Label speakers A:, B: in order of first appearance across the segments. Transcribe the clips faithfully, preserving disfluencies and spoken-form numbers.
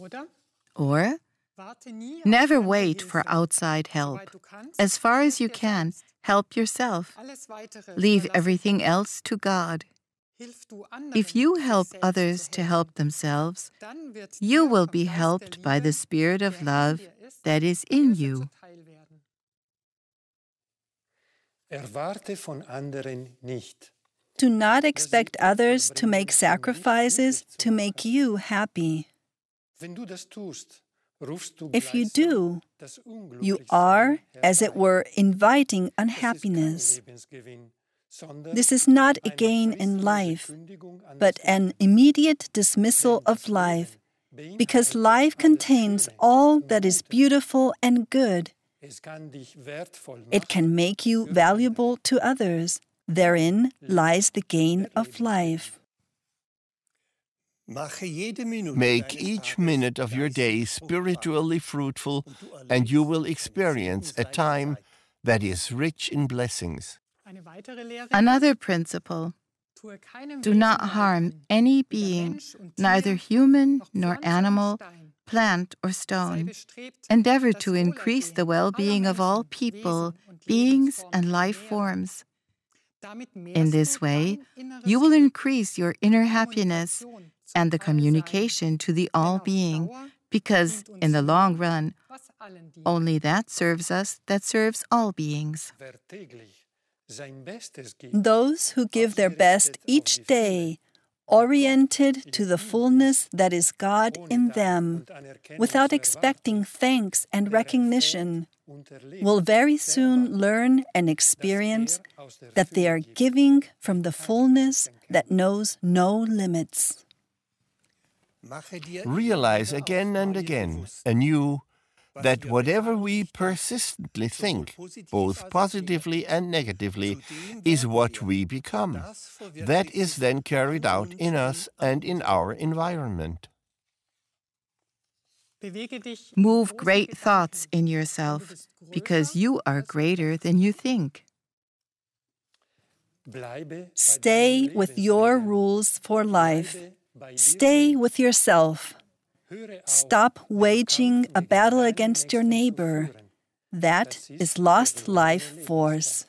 A: Or, never wait for outside help. As far as you can, help yourself. Leave everything else to God. If you help others to help themselves, you will be helped by the Spirit of love that is in you.
B: Erwarte von anderen nicht.
C: Do not expect others to make sacrifices to make you happy. If you do, you are, as it were, inviting unhappiness. This is not a gain in life, but an immediate dismissal of life, because life contains all that is beautiful and good. It can make you valuable to others. Therein lies the gain of life.
D: Make each minute of your day spiritually fruitful, and you will experience a time that is rich in blessings.
A: Another principle: do not harm any being, neither human nor animal, plant or stone. Endeavor to increase the well-being of all people, beings, and life forms. In this way, you will increase your inner happiness and the communication to the all-being, because, in the long run, only that serves us that serves all beings.
C: Those who give their best each day, oriented to the fullness that is God in them, without expecting thanks and recognition, will very soon learn and experience that they are giving from the fullness that knows no limits.
D: Realize again and again, anew, that whatever we persistently think, both positively and negatively, is what we become. That is then carried out in us and in our environment.
A: Move great thoughts in yourself, because you are greater than you think.
C: Stay with your rules for life. Stay with yourself. Stop waging a battle against your neighbor. That is lost life force.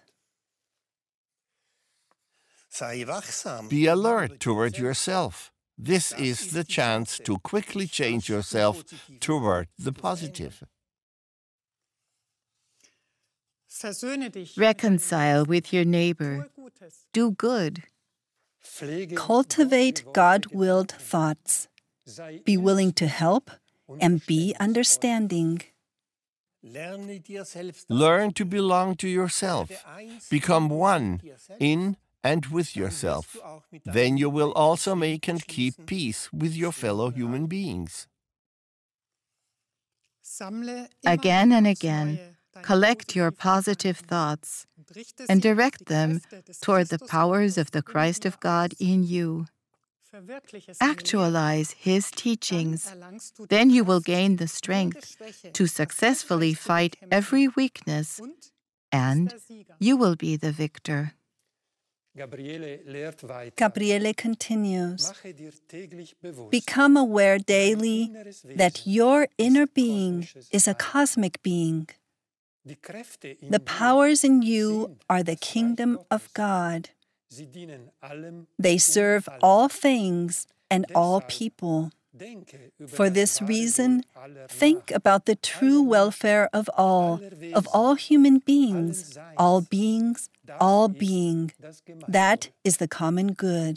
D: Be alert toward yourself. This is the chance to quickly change yourself toward the positive.
A: Reconcile with your neighbor. Do good.
C: Cultivate God-willed thoughts. Be willing to help and be understanding.
D: Learn to belong to yourself. Become one in and with yourself. Then you will also make and keep peace with your fellow human beings.
A: Again and again, collect your positive thoughts and direct them toward the powers of the Christ of God in you. Actualize His teachings. Then you will gain the strength to successfully fight every weakness, and you will be the victor.
C: Gabriele continues, become aware daily that your inner being is a cosmic being. The powers in you are the kingdom of God. They serve all things and all people. For this reason, think about the true welfare of all, of all human beings, all beings, all being. That is the common good.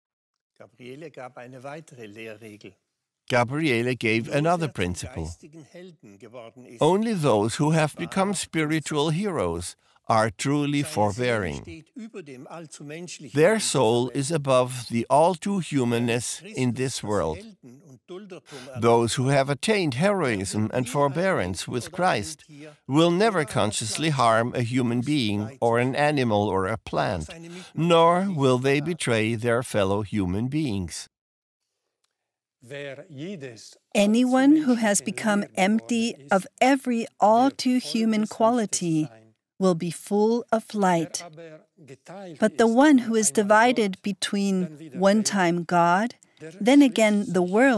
D: Gabriele gave another principle. Only those who have become spiritual heroes are truly forbearing. Their soul is above the all-too-humanness in this world. Those who have attained heroism and forbearance with Christ will never consciously harm a human being or an animal or a plant, nor will they betray their fellow human beings.
C: Anyone who has become empty of every all-too-human quality will be full of light. But the one who is divided between one time God, then again the world,